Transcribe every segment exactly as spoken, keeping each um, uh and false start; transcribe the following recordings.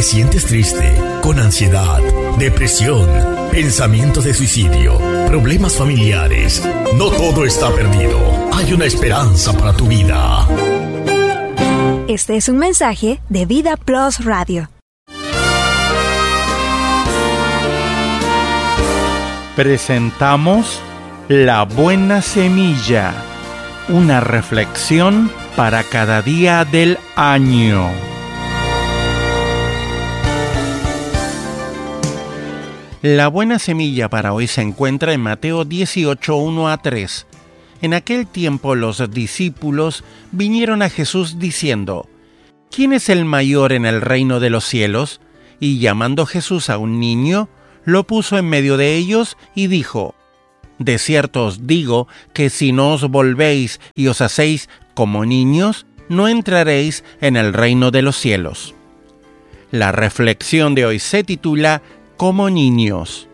¿Te sientes triste, con ansiedad, depresión, pensamientos de suicidio, problemas familiares? No todo está perdido. Hay una esperanza para tu vida. Este es un mensaje de Vida Plus Radio. Presentamos La Buena Semilla, una reflexión para cada día del año. La buena semilla para hoy se encuentra en Mateo dieciocho, uno a tres. En aquel tiempo los discípulos vinieron a Jesús diciendo: ¿Quién es el mayor en el reino de los cielos? Y llamando Jesús a un niño, lo puso en medio de ellos y dijo: De cierto os digo que si no os volvéis y os hacéis como niños, no entraréis en el reino de los cielos. La reflexión de hoy se titula Como niños.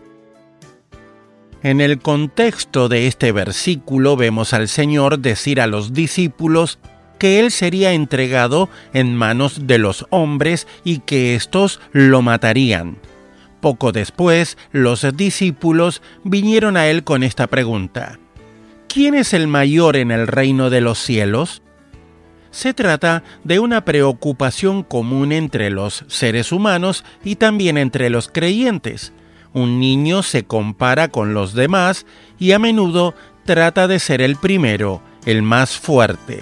En el contexto de este versículo vemos al Señor decir a los discípulos que Él sería entregado en manos de los hombres y que éstos lo matarían. Poco después, los discípulos vinieron a Él con esta pregunta: ¿Quién es el mayor en el reino de los cielos? Se trata de una preocupación común entre los seres humanos y también entre los creyentes. Un niño se compara con los demás y a menudo trata de ser el primero, el más fuerte.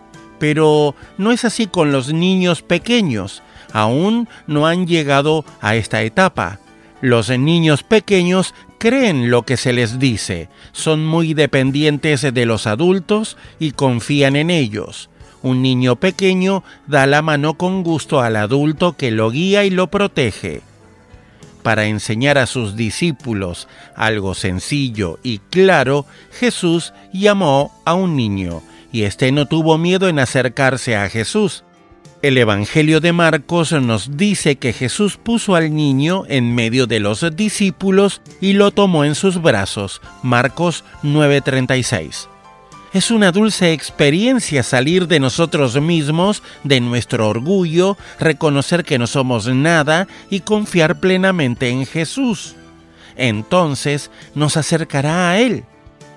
Pero no es así con los niños pequeños. Aún no han llegado a esta etapa. Los niños pequeños creen lo que se les dice, son muy dependientes de los adultos y confían en ellos. Un niño pequeño da la mano con gusto al adulto que lo guía y lo protege. Para enseñar a sus discípulos algo sencillo y claro, Jesús llamó a un niño, y éste no tuvo miedo en acercarse a Jesús. El Evangelio de Marcos nos dice que Jesús puso al niño en medio de los discípulos y lo tomó en sus brazos. Marcos nueve treinta y seis. Es una dulce experiencia salir de nosotros mismos, de nuestro orgullo, reconocer que no somos nada y confiar plenamente en Jesús. Entonces nos acercará a Él.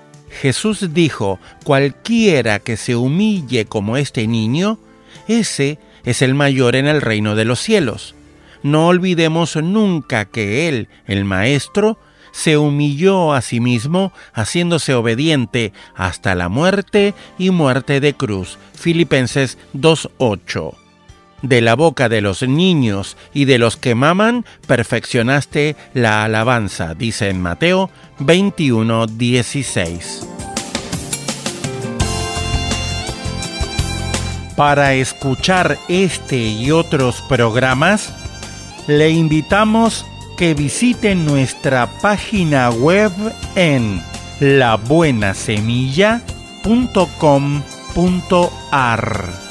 Jesús dijo: cualquiera que se humille como este niño, ese es el mayor en el reino de los cielos. No olvidemos nunca que Él, el Maestro, se humilló a sí mismo, haciéndose obediente hasta la muerte y muerte de cruz. Filipenses dos ocho. De la boca de los niños y de los que maman, perfeccionaste la alabanza, dice en Mateo veintiuno dieciséis. Para escuchar este y otros programas, le invitamos que visiten nuestra página web en la buena semilla punto com punto a r.